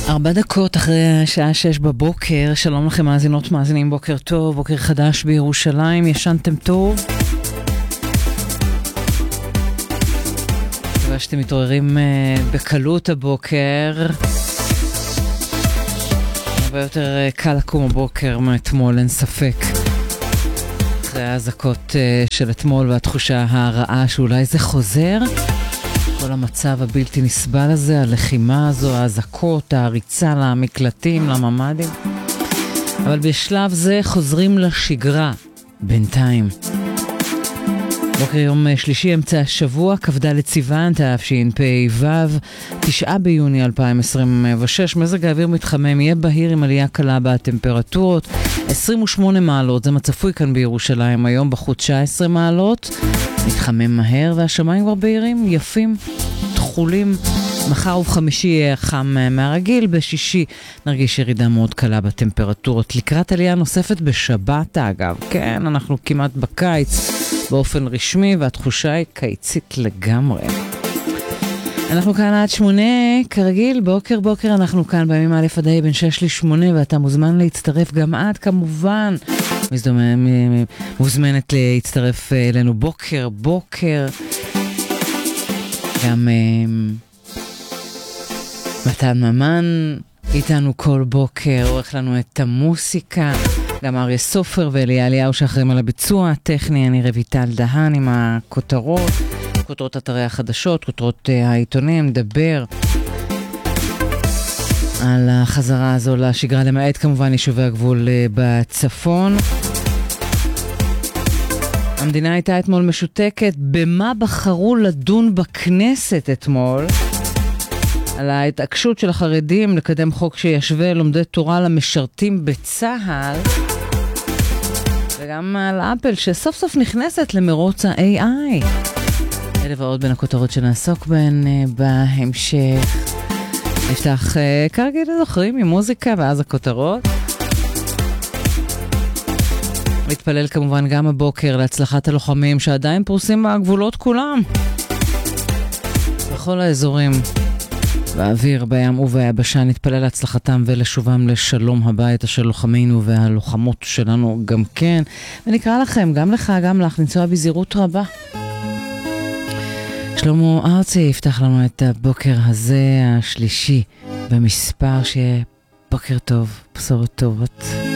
4 דקות אחרי השעה 6 בבוקר, שלום לכם מאזינות מאזינים, בוקר טוב, בוקר חדש בירושלים, ישנתם טוב? מקווה שאתם מתעוררים בקלות הבוקר, הרבה יותר קל לקום הבוקר מאתמול, אין ספק. אחרי ההזקות של אתמול והתחושה הרעה שאולי זה חוזר, כל המצב הבלתי נסבל הזה, הלחימה הזו, ההזקות, הריצה למקלטים, לממדים. אבל בשלב זה חוזרים לשגרה, בינתיים. בוקר יום שלישי, אמצע השבוע, כ"ד סיוון, תשפ"ו, 9 ביוני 2026. מזג האוויר מתחמם, יהיה בהיר עם עלייה קלה בטמפרטורות. 28 מעלות, זה מצפוי כאן בירושלים. היום בחוץ 19 מעלות. מתחמם מהר והשמיים כבר בהירים, יפים, תחולים. מחר ובחמישי יהיה חם מהרגיל, בשישי נרגיש ירידה מאוד קלה בטמפרטורות. לקראת עלייה נוספת בשבת אגב. כן, אנחנו כמעט בקיץ באופן רשמי, והתחושה היא קיצית לגמרי. אנחנו כאן עד 8, כרגיל, בוקר אנחנו כאן בימים א' עד ה' בין 6 ל-8, ואתה מוזמן להצטרף גם עד, כמובן. מוזמנת להצטרף אלינו בוקר. גם מתן ממן איתנו כל בוקר, עורך לנו את המוסיקה. גם אריה סופר ואליה אליהו שאחרים על הביצוע הטכני. אני רויטל דהן עם כותרות אתרי החדשות, כותרות העיתונים. נדבר על החזרה הזו לשגרה, למעט כמובן יישובי הגבול בצפון. המדינה הייתה אתמול משותקת. במה בחרו לדון בכנסת אתמול? על ההתעקשות של החרדים לקדם חוק שישווה לומדי תורה למשרתים בצה"ל, וגם על אפל שסוף סוף נכנסת למרוץ ה-AI. אלה ועוד בין הכותרות שנעסוק בהן בהמשך. נפתח כרגיל זוכרים עם מוזיקה ואז הכותרות. מתפלל כמובן גם הבוקר להצלחת הלוחמים שעדיין פרוסים בגבולות כולם, בכל האזורים, באוויר, בים וביבשה. נתפלל להצלחתם ולשובם לשלום הביתה של לוחמינו והלוחמות שלנו גם כן. ונקרא לכם, גם לך, גם לך, לנסוע בזהירות רבה. שלמה ארצי יפתח לנו את הבוקר הזה, השלישי במספר. שיהיה בוקר טוב, בשורות טובות.